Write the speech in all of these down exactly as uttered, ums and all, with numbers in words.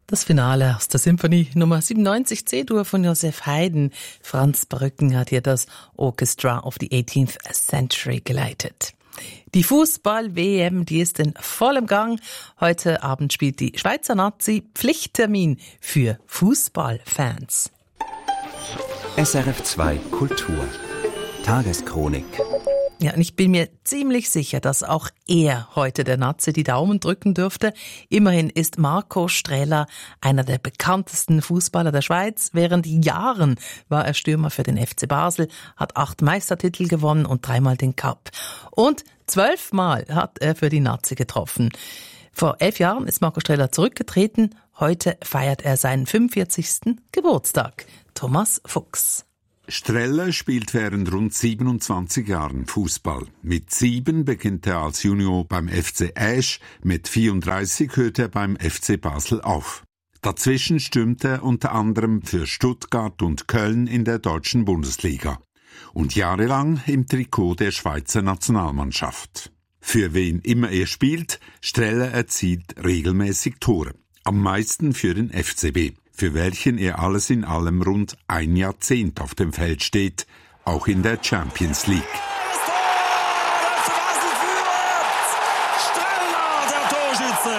Das Finale aus der Symphonie Nummer siebenundneunzig C-Dur von Joseph Haydn. Franz Brücken hat hier das Orchestra of the eighteenth Century geleitet. Die Fußball-W M, die ist in vollem Gang. Heute Abend spielt die Schweizer Nazi. Pflichttermin für Fußballfans. S R F zwei Kultur. Tageschronik. Ja, und ich bin mir ziemlich sicher, dass auch er heute der Nazi die Daumen drücken dürfte. Immerhin ist Marco Streller einer der bekanntesten Fußballer der Schweiz. Während Jahren war er Stürmer für den F C Basel, hat acht Meistertitel gewonnen und dreimal den Cup. Und zwölfmal hat er für die Nazi getroffen. Vor elf Jahren ist Marco Streller zurückgetreten. Heute feiert er seinen fünfundvierzigsten Geburtstag. Thomas Fuchs. Streller spielt während rund siebenundzwanzig Jahren Fußball. Mit sieben beginnt er als Junior beim F C Aesch, mit vierunddreißig hört er beim F C Basel auf. Dazwischen stürmt er unter anderem für Stuttgart und Köln in der deutschen Bundesliga und jahrelang im Trikot der Schweizer Nationalmannschaft. Für wen immer er spielt, Streller erzielt regelmäßig Tore, am meisten für den F C B, für welchen er alles in allem rund ein Jahrzehnt auf dem Feld steht, auch in der Champions League. Das Tor! Der F C Basel führt! Streller, der Torschütze!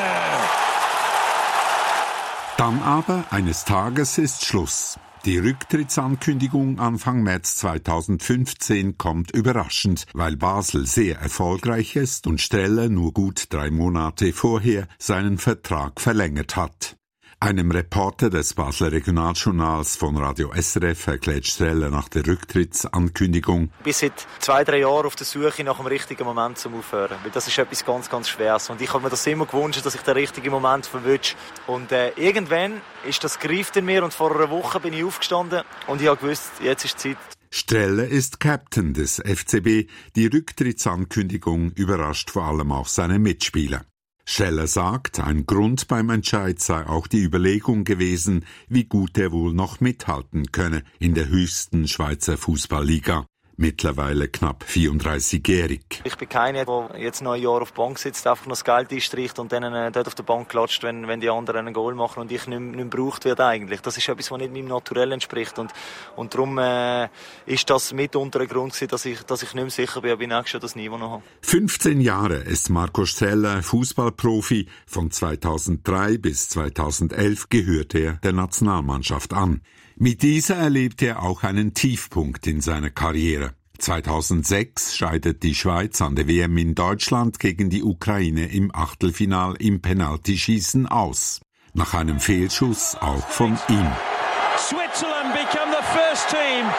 Dann aber, eines Tages ist Schluss. Die Rücktrittsankündigung Anfang März zweitausendfünfzehn kommt überraschend, weil Basel sehr erfolgreich ist und Streller nur gut drei Monate vorher seinen Vertrag verlängert hat. Einem Reporter des Basler Regionaljournals von Radio S R F erklärt Streller nach der Rücktrittsankündigung: Ich bin seit zwei, drei Jahren auf der Suche nach dem richtigen Moment zum Aufhören. Weil das ist etwas ganz, ganz Schweres. Und ich habe mir das immer gewünscht, dass ich den richtigen Moment verwünsche. Und äh, irgendwann ist das gereift in mir und vor einer Woche bin ich aufgestanden und ich habe gewusst, jetzt ist Zeit. Streller ist Captain des F C B. Die Rücktrittsankündigung überrascht vor allem auch seine Mitspieler. Streller sagt, ein Grund beim Entscheid sei auch die Überlegung gewesen, wie gut er wohl noch mithalten könne in der höchsten Schweizer Fußballliga. Mittlerweile knapp vierunddreißigjährig. Ich bin keiner, der jetzt noch ein Jahr auf der Bank sitzt, einfach noch das Geld einstreicht und dann äh, dort auf der Bank klatscht, wenn, wenn die anderen einen Goal machen und ich nicht, nicht mehr gebraucht werde eigentlich. Das ist etwas, was nicht meinem Naturell entspricht. Und, und darum äh, ist das mitunter ein Grund gewesen, dass ich, dass ich nicht mehr sicher bin, ob ich nächstes Jahr das Niveau noch habe. fünfzehn Jahre ist Marco Streller Fußballprofi. Von zweitausenddrei bis zweitausendelf gehört er der Nationalmannschaft an. Mit dieser erlebt er auch einen Tiefpunkt in seiner Karriere. zweitausendsechs scheidet die Schweiz an der W M in Deutschland gegen die Ukraine im Achtelfinal im Penaltyschießen aus. Nach einem Fehlschuss auch von ihm. Switzerland become the first team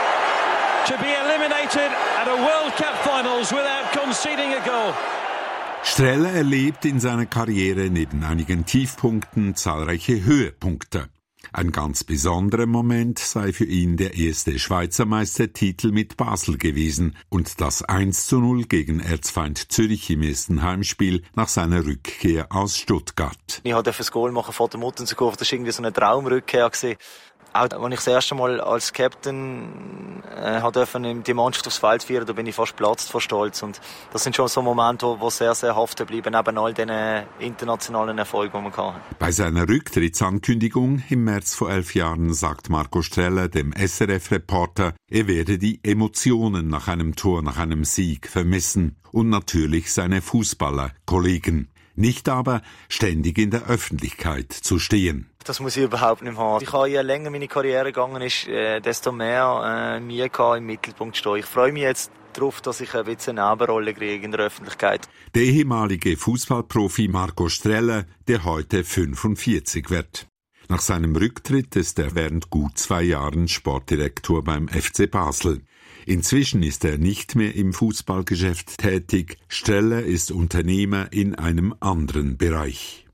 to be eliminated at a World Cup Finals without conceding a goal. Streller erlebt in seiner Karriere neben einigen Tiefpunkten zahlreiche Höhepunkte. Ein ganz besonderer Moment sei für ihn der erste Schweizer Meistertitel mit Basel gewesen und das eins zu null gegen Erzfeind Zürich im ersten Heimspiel nach seiner Rückkehr aus Stuttgart. Ich durfte das Goal machen vor der Mutter zu kaufen. Das war irgendwie so eine Traumrückkehr gewesen. Auch als ich das erste Mal als Captain äh, durfte die Mannschaft aufs Feld führen, da bin ich fast platzt vor Stolz. Und das sind schon so Momente, die sehr, sehr haften bleiben, neben all den internationalen Erfolgen, die wir hatten. Bei seiner Rücktrittsankündigung im März vor elf Jahren sagt Marco Streller dem S R F-Reporter, er werde die Emotionen nach einem Tor, nach einem Sieg vermissen und natürlich seine Fußballerkollegen. Nicht aber ständig in der Öffentlichkeit zu stehen. Das muss ich überhaupt nicht haben. Ich habe, je länger meine Karriere gegangen ist, äh, desto mehr äh, mir im Mittelpunkt stehen. Ich freue mich jetzt darauf, dass ich ein bisschen eine Nebenrolle kriege in der Öffentlichkeit. Der ehemalige Fußballprofi Marco Streller, der heute fünfundvierzig wird. Nach seinem Rücktritt ist er während gut zwei Jahren Sportdirektor beim F C Basel. Inzwischen ist er nicht mehr im Fußballgeschäft tätig. Streller ist Unternehmer in einem anderen Bereich.